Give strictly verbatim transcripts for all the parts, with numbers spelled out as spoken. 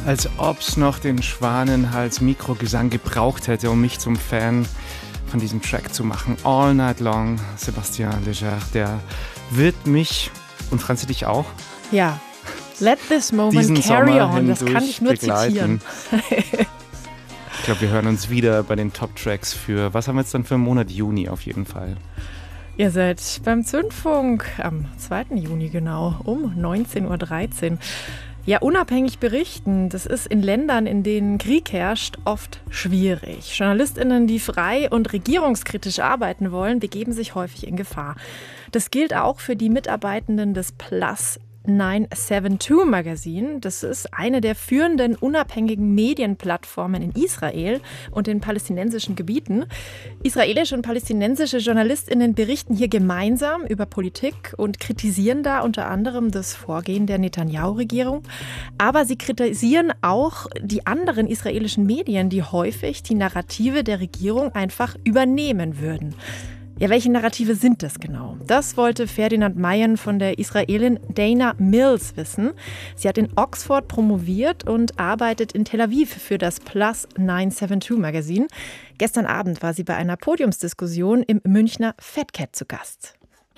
Als ob's noch den Schwanenhals-Mikrogesang gebraucht hätte, um mich zum Fan von diesem Track zu machen. All Night Long, Sébastien Léger, der wird mich, und Franzi dich auch, ja, let this moment diesen carry Sommer on, das kann ich nur begleiten. zitieren. Ich glaube, wir hören uns wieder bei den Top-Tracks für, was haben wir jetzt dann für einen Monat? Juni auf jeden Fall. Ihr seid beim Zündfunk am zweiten Juni genau, um neunzehn Uhr dreizehn. Ja, unabhängig berichten, das ist in Ländern, in denen Krieg herrscht, oft schwierig. JournalistInnen, die frei und regierungskritisch arbeiten wollen, begeben sich häufig in Gefahr. Das gilt auch für die Mitarbeitenden des Plus neun sieben zwei Magazin. Das ist eine der führenden unabhängigen Medienplattformen in Israel und den palästinensischen Gebieten. Israelische und palästinensische JournalistInnen berichten hier gemeinsam über Politik und kritisieren da unter anderem das Vorgehen der Netanyahu-Regierung. Aber sie kritisieren auch die anderen israelischen Medien, die häufig die Narrative der Regierung einfach übernehmen würden. Ja, welche Narrative sind das genau? Das wollte Ferdinand Mayen von der Israelin Dana Mills wissen. Sie hat in Oxford promoviert und arbeitet in Tel Aviv für das Plus neun sieben zwei Magazin. Gestern Abend war sie bei einer Podiumsdiskussion im Münchner Fat Cat zu Gast.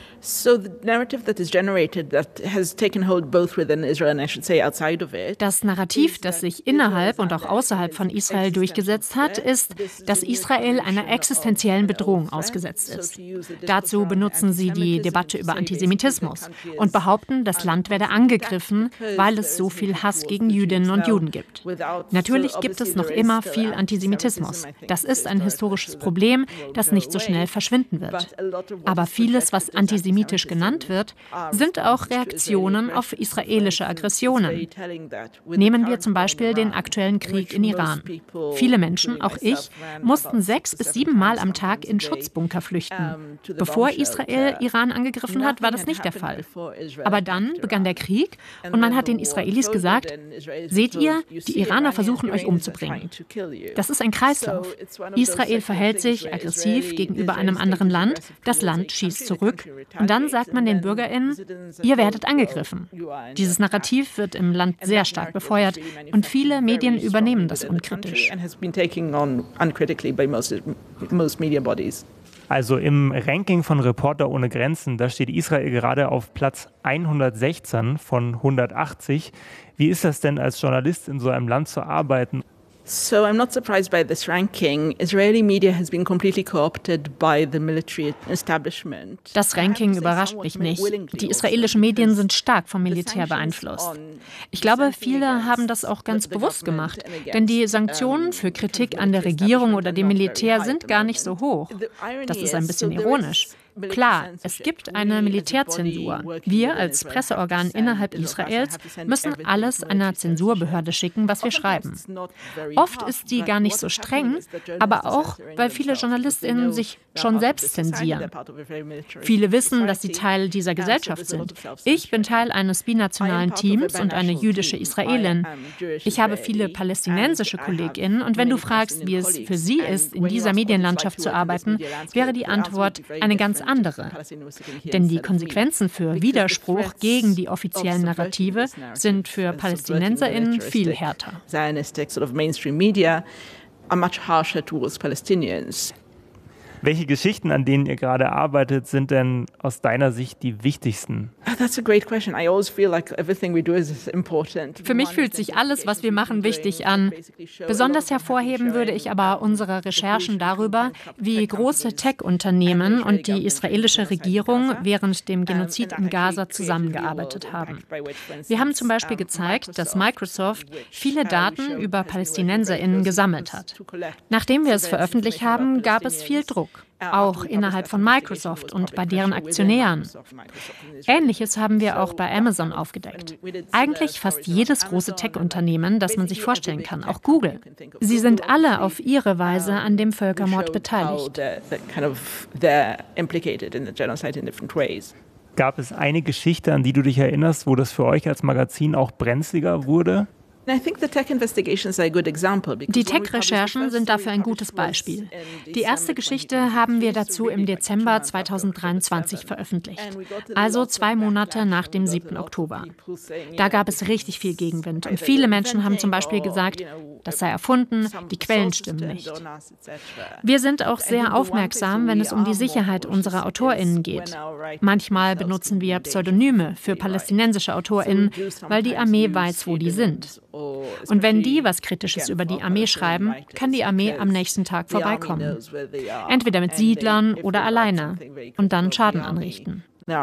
So the narrative that is generated that has taken hold both within Israel and I should say outside of it. Das Narrativ, das sich innerhalb und auch außerhalb von Israel durchgesetzt hat, ist, dass Israel einer existenziellen Bedrohung ausgesetzt ist. Dazu benutzen sie die Debatte über Antisemitismus und behaupten, das Land werde angegriffen, weil es so viel Hass gegen Jüdinnen und Juden gibt. Natürlich gibt es noch immer viel Antisemitismus. Das ist ein historisches Problem, das nicht so schnell verschwinden wird. Aber vieles, was antisemitisch genannt wird, sind auch Reaktionen auf israelische Aggressionen. Nehmen wir zum Beispiel den aktuellen Krieg in Iran. Viele Menschen, auch ich, mussten sechs bis sieben Mal am Tag in Schutzbunker flüchten. Bevor Israel Iran angegriffen hat, war das nicht der Fall. Aber dann begann der Krieg und man hat den Israelis gesagt, seht ihr, die Iraner versuchen euch umzubringen. Das ist ein Kreislauf. Israel verhält sich aggressiv gegenüber einem anderen Land, das Land schießt zurück. Und dann sagt man den BürgerInnen, ihr werdet angegriffen. Dieses Narrativ wird im Land sehr stark befeuert und viele Medien übernehmen das unkritisch. Also im Ranking von Reporter ohne Grenzen, da steht Israel gerade auf Platz hundertsechzehn von hundertachtzig. Wie ist das denn als Journalist in so einem Land zu arbeiten? So I'm not surprised by this ranking. Israeli media has been completely co-opted by the military establishment. Das Ranking überrascht mich nicht. Die israelischen Medien sind stark vom Militär beeinflusst. Ich glaube, viele haben das auch ganz bewusst gemacht, denn die Sanktionen für Kritik an der Regierung oder dem Militär sind gar nicht so hoch. Das ist ein bisschen ironisch. Klar, es gibt eine Militärzensur. Wir als Presseorgan innerhalb Israels müssen alles einer Zensurbehörde schicken, was wir schreiben. Oft ist die gar nicht so streng, aber auch, weil viele JournalistInnen sich schon selbst zensieren. Viele wissen, dass sie Teil dieser Gesellschaft sind. Ich bin Teil eines binationalen Teams und eine jüdische Israelin. Ich habe viele palästinensische KollegInnen und wenn du fragst, wie es für sie ist, in dieser Medienlandschaft zu arbeiten, wäre die Antwort eine ganz andere. Denn die Konsequenzen für Widerspruch gegen die offiziellen Narrative sind für PalästinenserInnen viel härter. Welche Geschichten, an denen ihr gerade arbeitet, sind denn aus deiner Sicht die wichtigsten? Für mich fühlt sich alles, was wir machen, wichtig an. Besonders hervorheben würde ich aber unsere Recherchen darüber, wie große Tech-Unternehmen und die israelische Regierung während dem Genozid in Gaza zusammengearbeitet haben. Wir haben zum Beispiel gezeigt, dass Microsoft viele Daten über PalästinenserInnen gesammelt hat. Nachdem wir es veröffentlicht haben, gab es viel Druck. Auch innerhalb von Microsoft und bei deren Aktionären. Ähnliches haben wir auch bei Amazon aufgedeckt. Eigentlich fast jedes große Tech-Unternehmen, das man sich vorstellen kann, auch Google. Sie sind alle auf ihre Weise an dem Völkermord beteiligt. Gab es eine Geschichte, an die du dich erinnerst, wo das für euch als Magazin auch brenzliger wurde? Die Tech-Recherchen sind dafür ein gutes Beispiel. Die erste Geschichte haben wir dazu im Dezember zweitausenddreiundzwanzig veröffentlicht, also zwei Monate nach dem siebten Oktober. Da gab es richtig viel Gegenwind und viele Menschen haben zum Beispiel gesagt, das sei erfunden, die Quellen stimmen nicht. Wir sind auch sehr aufmerksam, wenn es um die Sicherheit unserer AutorInnen geht. Manchmal benutzen wir Pseudonyme für palästinensische AutorInnen, weil die Armee weiß, wo die sind. Und wenn die was Kritisches über die Armee schreiben, kann die Armee am nächsten Tag vorbeikommen. Entweder mit Siedlern oder alleine und dann Schaden anrichten.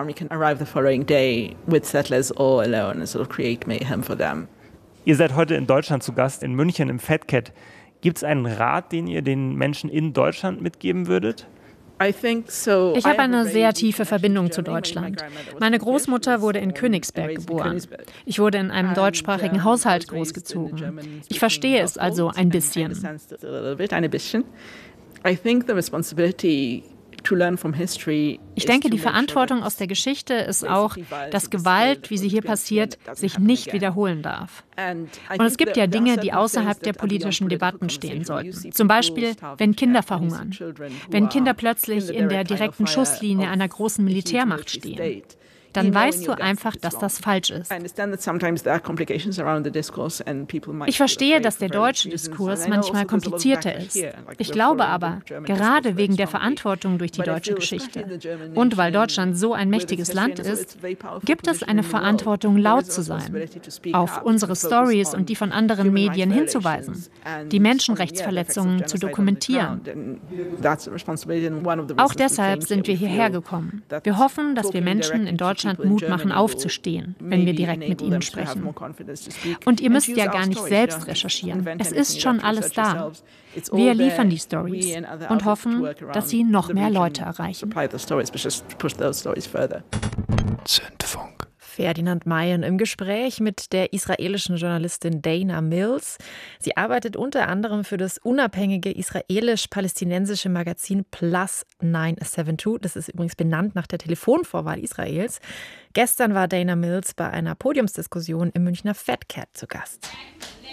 Ihr seid heute in Deutschland zu Gast, in München im Fat Cat. Gibt es einen Rat, den ihr den Menschen in Deutschland mitgeben würdet? Ich habe eine sehr tiefe Verbindung zu Deutschland. Meine Großmutter wurde in Königsberg geboren. Ich wurde in einem deutschsprachigen Haushalt großgezogen. Ich verstehe es also ein bisschen. Ich denke, die Verantwortung aus der Geschichte ist auch, dass Gewalt, wie sie hier passiert, sich nicht wiederholen darf. Und es gibt ja Dinge, die außerhalb der politischen Debatten stehen sollten. Zum Beispiel, wenn Kinder verhungern, wenn Kinder plötzlich in der direkten Schusslinie einer großen Militärmacht stehen. Dann weißt du einfach, dass das falsch ist. Ich verstehe, dass der deutsche Diskurs manchmal komplizierter ist. Ich glaube aber, gerade wegen der Verantwortung durch die deutsche Geschichte und weil Deutschland so ein mächtiges Land ist, gibt es eine Verantwortung, laut zu sein, auf unsere Stories und die von anderen Medien hinzuweisen, die Menschenrechtsverletzungen zu dokumentieren. Auch deshalb sind wir hierher gekommen. Wir hoffen, dass wir Menschen in Deutschland Mut machen, aufzustehen, wenn wir direkt mit ihnen sprechen. Und ihr müsst ja gar nicht selbst recherchieren. Es ist schon alles da. Wir liefern die Stories und hoffen, dass sie noch mehr Leute erreichen. Zündfunk. Ferdinand Mayen im Gespräch mit der israelischen Journalistin Dana Mills. Sie arbeitet unter anderem für das unabhängige israelisch-palästinensische Magazin Plus neun sieben zwei. Das ist übrigens benannt nach der Telefonvorwahl Israels. Gestern war Dana Mills bei einer Podiumsdiskussion im Münchner Fat Cat zu Gast.